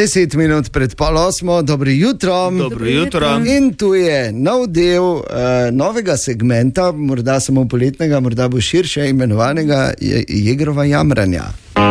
10 minut pred 7:30, dobro jutro. Dobro jutro. In tu je nov del novega segmenta, morda samo poletnega, morda bo širše, imenovanega Jegrova jamranja.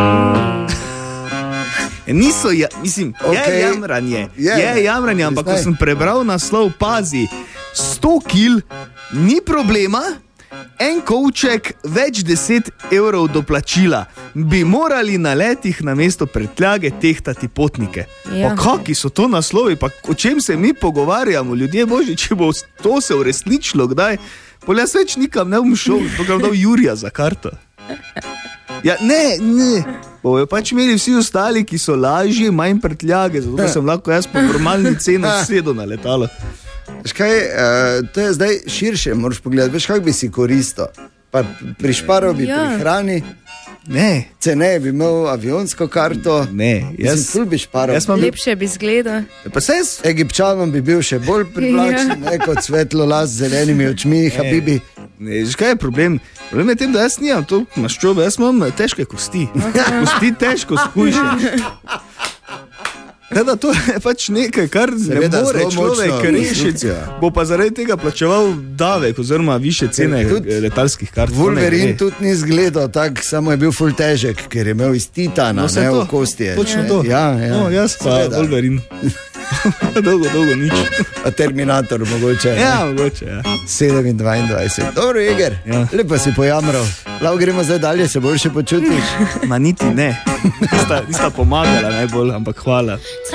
Niso, mislim, okay. Je jamranje, ampak ko sem prebral naslov, pazi, 100 kil ni problema, en kovček, več 10 evrov doplačila. Bi morali na letih na mesto prtljage tehtati potnike. Ja. Pa kaki so to naslovi, pa o čem se mi pogovarjamo, ljudje božji, če bo to se uresničilo kdaj, pol jaz več nikam ne bom šel, pokal dal Jurija za karto. Ja, ne, bojo pač imeli vsi ostali, ki so lažji, manj prtljage, zato sem lahko jaz po normalni ceni sedel na letalo. Veš kaj, to je zdaj širše, moraš pogledati, veš kak bi si koristil, pa prišparal bi pri hrani, cene bi imel avionsko karto, ful bi šparal. Lepše bi izgledal. Egipčanom bi bil še bolj privlačen, kot svetlo las z zelenimi očmi, habibi. Veš kaj je problem? Problem je tem, da jaz nimam to maščobe, jaz imam težke kosti. Kosti težko skuši. Da, to je pač nekaj, kar ne more človek rešiti. Bo pa zaradi tega plačeval davek oziroma više cene letalskih kart. Wolverine tudi ni izgledal tak, samo je bil ful težek, ker je imel iz titana, ne v kosti. Točno to. Ja. Jaz pa Wolverine. Dolgo nič. A Terminator mogoče. Ja, mogoče, ja. 7:22. Dobro, Jeger, lepo si pojamral. Lahko gremo zdaj dalje, se boljše počutiš? Ma niti ne. Nista pomagala najbolj, ampak hvala.